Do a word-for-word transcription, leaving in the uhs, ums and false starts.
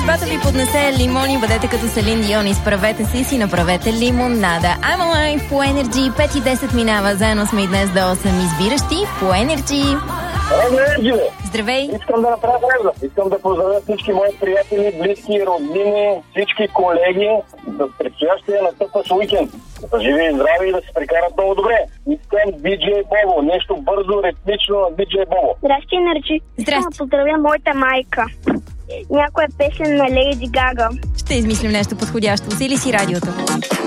Съдбата ви поднесе лимони, бъдете като Селин Дион, изправете се и си направете лимонада. I'm Alive по Energy, пет и десет минава, заедно сме и днес до осем избиращи по Energy. Енерджи! Здравей! Искам да направя превза. Искам да поздравя всички мои приятели, близки, роднини, всички колеги за предстоящия настъпващ уикенд. Да живи и здрави и да се прекарат много добре. Искам диджей Бобо. Нещо бързо, ритмично на диджей Бобо. Здрасти, Енерджи. Искам да поздравя моята майка. Някоя песен на Леди Гага. Ще измислим нещо подходящо. Усили си радиото.